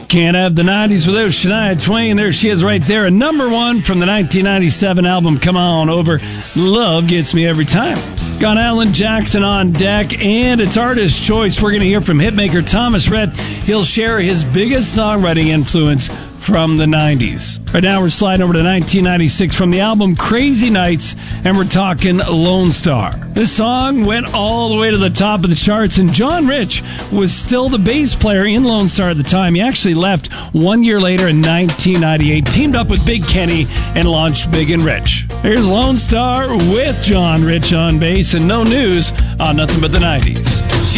Can't Have the 90s without Shania Twain. There she is right there. A number one from the 1997 album, Come On Over. Love Gets Me Every Time. Got Alan Jackson on deck, and it's artist choice. We're going to hear from hitmaker Thomas Rhett. He'll share his biggest songwriting influence from the 90s. Right now we're sliding over to 1996 from the album Crazy Nights, and we're talking Lone Star. This song went all the way to the top of the charts, and John Rich was still the bass player in Lone Star at the time. He actually left 1 year later in 1998, teamed up with Big Kenny, and launched Big and Rich. Here's Lone Star with John Rich on bass, and no news on Nothing But the 90s.